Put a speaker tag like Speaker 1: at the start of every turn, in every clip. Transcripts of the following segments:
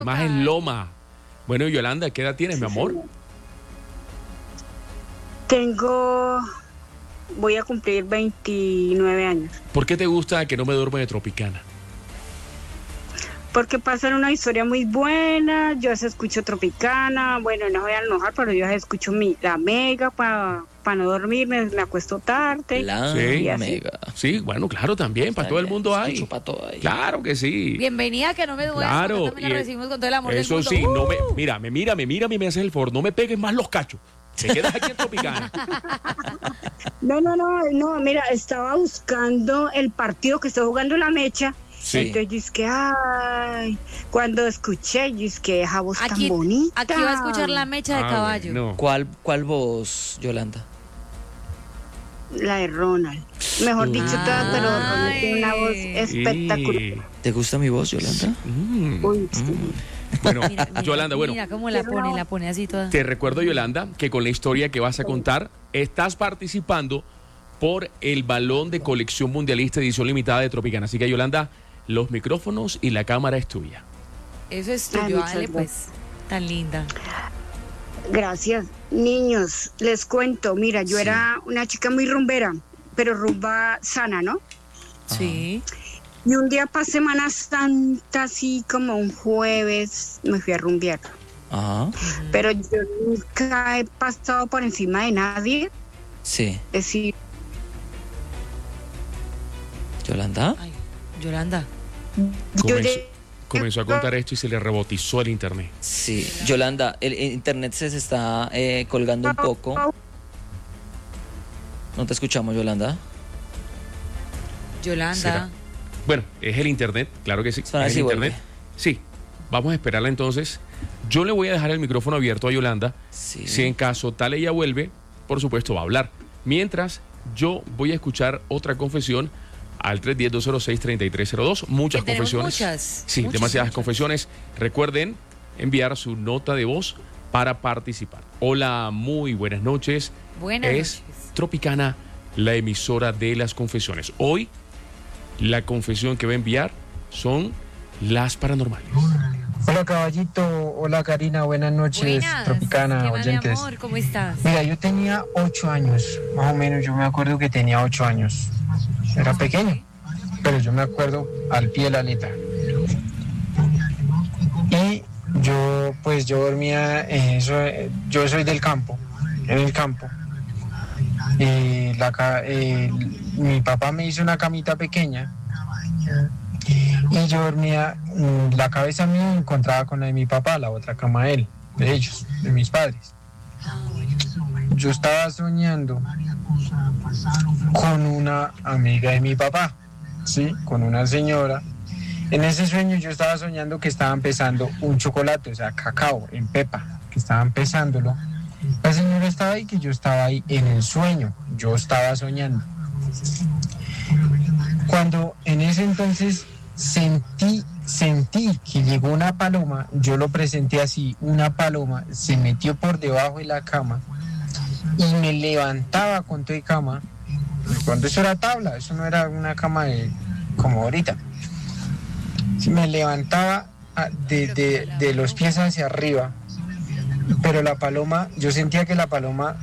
Speaker 1: más en Loma. Bueno, Yolanda, ¿qué edad tienes, mi amor?
Speaker 2: Voy a cumplir 29 años.
Speaker 1: ¿Por qué te gusta Que no me duerme de Tropicana?
Speaker 2: Porque pasan una historia muy buena, yo se escucho Tropicana, bueno, no voy a enojar, pero yo escucho la Mega para no dormir, me acuesto tarde.
Speaker 3: La Mega.
Speaker 1: Sí, bueno, claro, también, para todo el mundo hay.
Speaker 3: Para todo ahí.
Speaker 1: Claro que sí.
Speaker 4: Bienvenida, que no me duele.
Speaker 1: Claro.
Speaker 4: También la recibimos con todo el amor del
Speaker 1: Eso
Speaker 4: mundo.
Speaker 1: sí, no me mira, me haces el favor, no me pegues más los cachos. Te quedas aquí en Tropicana.
Speaker 2: No, mira, estaba buscando el partido que está jugando la Mecha.
Speaker 3: Sí.
Speaker 2: Entonces yo es que, cuando escuché, yo es que esa voz tan bonita.
Speaker 4: Aquí va a escuchar la Mecha de caballo.
Speaker 1: No.
Speaker 3: ¿Cuál voz, Yolanda?
Speaker 2: La de Ronald. Mejor dicho, toda, pero Ronald tiene una voz espectacular.
Speaker 3: ¿Te gusta mi voz, Yolanda?
Speaker 2: Uy, sí.
Speaker 1: Bueno, Yolanda, bueno.
Speaker 4: Mira cómo la pone así toda.
Speaker 1: Te recuerdo, Yolanda, que con la historia que vas a contar, estás participando por el balón de colección mundialista edición limitada de Tropicana. Así que, Yolanda, los micrófonos y la cámara es tuya.
Speaker 4: Eso es tuyo, dale, pues. Tan linda.
Speaker 2: Gracias. Niños, les cuento, mira, yo era una chica muy rumbera, pero rumba sana, ¿no?
Speaker 4: Sí.
Speaker 2: Y un día para Semana Santa, así como un jueves, me fui a rumbear.
Speaker 3: Ajá.
Speaker 2: Pero yo nunca he pasado por encima de nadie.
Speaker 3: Sí.
Speaker 2: Es decir,
Speaker 3: ¿Yolanda?
Speaker 4: Ay, Yolanda.
Speaker 1: Comenzó a contar esto y se le rebotizó el internet.
Speaker 3: Sí. Yolanda, el internet se está colgando un poco. No te escuchamos, Yolanda.
Speaker 4: Yolanda.
Speaker 1: ¿Será? Bueno, es el internet, claro que sí.
Speaker 3: Suena
Speaker 1: Es el
Speaker 3: si
Speaker 1: internet.
Speaker 3: vuelve.
Speaker 1: Sí, vamos a esperarla entonces. Yo le voy a dejar el micrófono abierto a Yolanda.
Speaker 3: Sí.
Speaker 1: Si en caso tal ella vuelve, por supuesto va a hablar. Mientras, yo voy a escuchar otra confesión al 310-206-3302. Muchas
Speaker 4: Que tenemos
Speaker 1: confesiones.
Speaker 4: muchas.
Speaker 1: Sí,
Speaker 4: Muchas.
Speaker 1: demasiadas confesiones. Recuerden enviar su nota de voz para participar. Hola, muy buenas noches.
Speaker 4: Buenas
Speaker 1: Es
Speaker 4: noches.
Speaker 1: Tropicana, la emisora de las confesiones. Hoy, la confesión que va a enviar son las paranormales.
Speaker 5: Hola Caballito, hola Karina, buenas noches,
Speaker 4: Buenas.
Speaker 5: Tropicana,
Speaker 4: ¿Qué va, mi
Speaker 5: oyentes.
Speaker 4: amor? ¿Cómo estás?
Speaker 5: Mira, yo tenía 8 años, más o menos, yo me acuerdo que tenía 8 años. Era pequeño, pero yo me acuerdo al pie de la letra. Y yo dormía, yo soy del campo, en el campo. Mi papá me hizo una camita pequeña y yo dormía, la cabeza mía encontraba con la de mi papá, la otra cama de ellos, de mis padres. Yo estaba soñando con una amiga de mi papá, ¿sí? Con una señora. En ese sueño yo estaba soñando que estaba empezando un chocolate, o sea, cacao en pepa, que estaba empezándolo. La señora estaba ahí, que yo estaba ahí en el sueño, yo estaba soñando. Cuando en ese entonces sentí que llegó una paloma, yo lo presenté así, una paloma se metió por debajo de la cama y me levantaba con toda cama. Cuando eso era tabla, eso no era una cama como ahorita. Me levantaba de los pies hacia arriba, pero la paloma, yo sentía que la paloma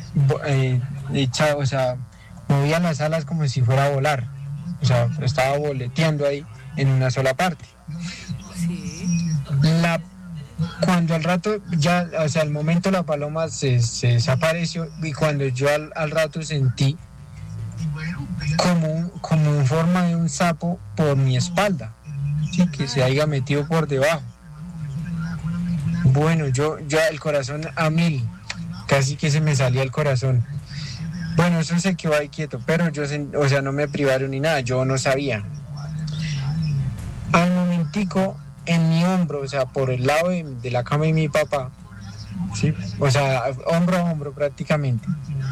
Speaker 5: movía las alas como si fuera a volar, o sea, estaba boleteando ahí en una sola parte.
Speaker 4: Sí.
Speaker 5: Cuando al rato, ya, o sea, al momento la paloma se desapareció y cuando yo al rato sentí como en forma de un sapo por mi espalda, ¿sí? Que se haya metido por debajo. Bueno, yo ya el corazón a 1000, casi que se me salía el corazón. Bueno, eso se quedó ahí quieto, pero yo, o sea, no me privaron ni nada, yo no sabía. Al momentico, en mi hombro, o sea, por el lado de la cama de mi papá, ¿sí? O sea, hombro a hombro prácticamente,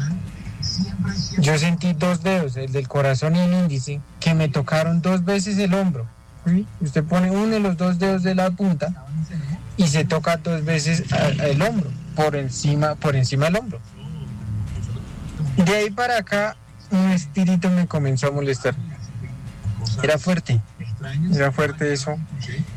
Speaker 5: yo sentí 2 dedos, el del corazón y el índice, que me tocaron 2 veces el hombro, ¿sí? Usted pone uno de los 2 dedos de la punta y se toca 2 veces el hombro, por encima del hombro. De ahí para acá, un espíritu me comenzó a molestar. Era fuerte eso.